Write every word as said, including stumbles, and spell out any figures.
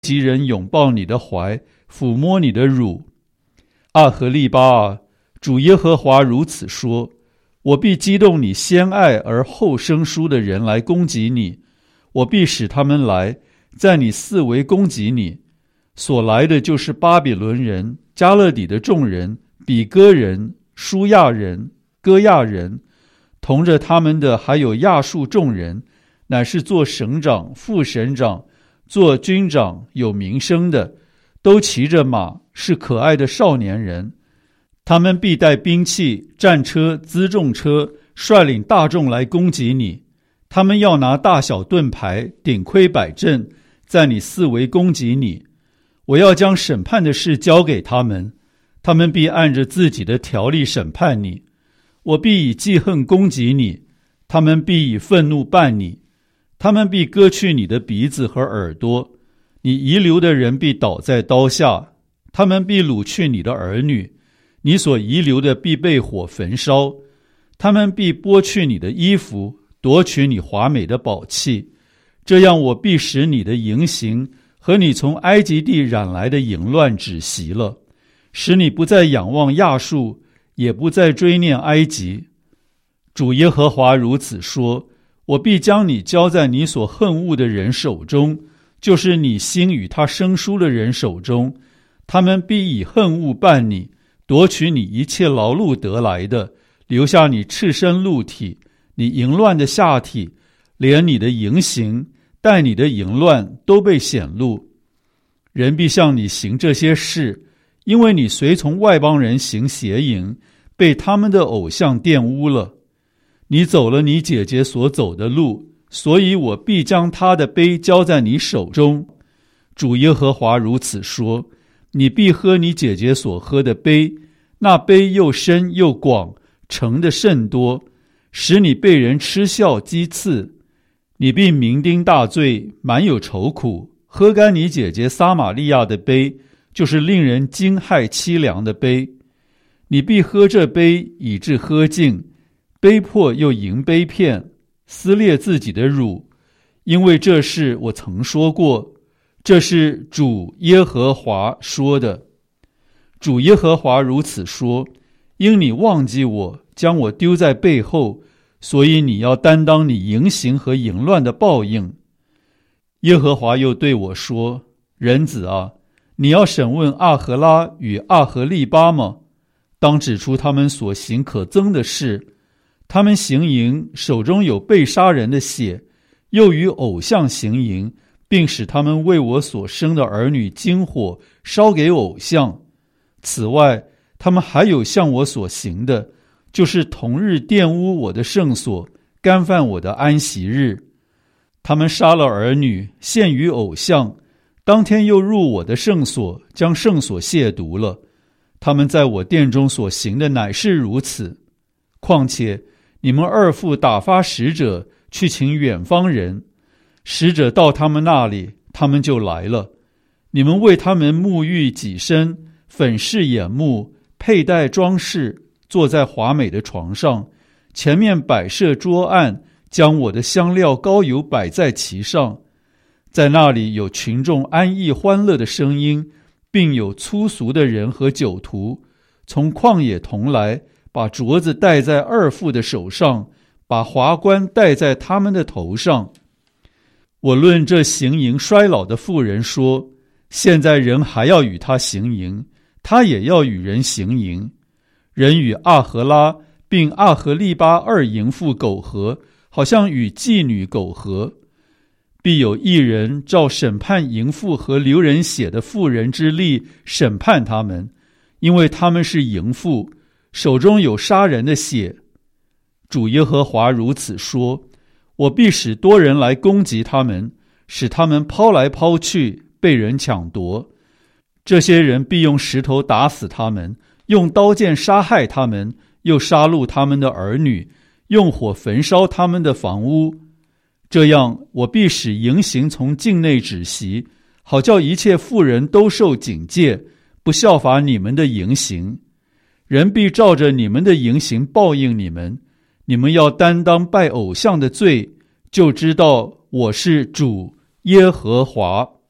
及人拥抱你的怀，抚摸你的乳。阿和利巴啊，主耶和华如此说，我必激动你先爱而后生疏的人来攻击你，我必使他们来，在你四围攻击你。所来的就是巴比伦人、加勒底的众人、比哥人、舒亚人、歌亚人，同着他们的还有亚述众人，乃是做省长、副省长、做军长有名声的，都骑着马，是可爱的少年人。他们必带兵器、战车、辎重车，率领大众来攻击你。他们要拿大小盾牌、顶盔摆阵，在你四围攻击你。我要将审判的事交给他们，他们必按着自己的条例审判你。我必以记恨攻击你，他们必以愤怒办你。他们必割去你的鼻子和耳朵，你遗留的人必倒在刀下。他们必掳去你的儿女，你所遗留的必被火焚烧。他们必剥去你的衣服，夺取你华美的宝器。这样我必使你的淫行和你从埃及地染来的淫乱止息了，使你不再仰望亚述，也不再追念埃及。主耶和华如此说，我必将你交在你所恨恶的人手中，就是你心与他生疏的人手中。他们必以恨恶办你，夺取你一切劳碌得来的，留下你赤身露体，你淫乱的下体，连你的淫行带你的淫乱都被显露。人必向你行这些事，因为你随从外邦人行邪淫，被他们的偶像玷污了。你走了你姐姐所走的路，所以我必将她的杯交在你手中。主耶和华如此说，你必喝你姐姐所喝的杯，那杯又深又广，盛的甚多，使你被人嗤笑讥刺。你必酩酊大醉，满有愁苦，喝干你姐姐撒玛利亚的杯，就是令人惊骇凄凉的杯。你必喝这杯，以致喝尽，杯破又迎杯片，撕裂自己的乳，因为这事我曾说过，这是主耶和华说的。主耶和华如此说，因你忘记我，将我丢在背后，所以你要担当你淫行和淫乱的报应。耶和华又对我说，人子啊，你要审问阿和拉与阿和利巴吗？当指出他们所行可憎的事。他们行淫，手中有被杀人的血，又与偶像行淫，并使他们为我所生的儿女经火烧给偶像。此外，他们还有向我所行的，就是同日玷污我的圣所，干犯我的安息日。他们杀了儿女，献于偶像，当天又入我的圣所，将圣所亵渎了。他们在我殿中所行的乃是如此。况且你们二父打发使者去请远方人，使者到他们那里，他们就来了。你们为他们沐浴己身，粉饰眼目，佩戴装饰，坐在华美的床上，前面摆设桌案，将我的香料膏油摆在其上。在那里有群众安逸欢乐的声音，并有粗俗的人和酒徒，从旷野同来，把镯子戴在二父的手上，把华冠戴在他们的头上。我论这行淫衰老的妇人说，现在人还要与他行淫，他也要与人行淫。人与阿和拉并阿和利巴二淫妇苟合，好像与妓女苟合。必有一人照审判淫妇和流人血的妇人之例审判他们，因为他们是淫妇，手中有杀人的血。主耶和华如此说，我必使多人来攻击他们，使他们抛来抛去，被人抢夺。这些人必用石头打死他们，用刀剑杀害他们，又杀戮他们的儿女，用火焚烧他们的房屋。这样，我必使淫行从境内止息，好叫一切妇人都受警戒，不效法你们的淫行。人必照着你们的淫行报应你们。你们要担当拜偶像的罪，就知道我是主耶和华。